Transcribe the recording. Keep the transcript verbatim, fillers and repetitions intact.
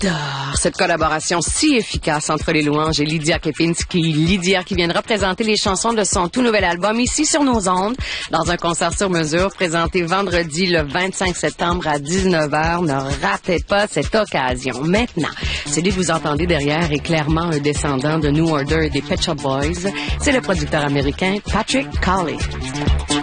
J'adore cette collaboration si efficace entre les louanges et Lydia Kepinski. Lydia qui viendra présenter les chansons de son tout nouvel album ici sur nos ondes dans un concert sur mesure présenté vendredi le vingt-cinq septembre à dix-neuf heures. Ne ratez pas cette occasion. Maintenant, celui que vous entendez derrière est clairement un descendant de New Order et des Pet Shop Boys. C'est le producteur américain Patrick Cowley.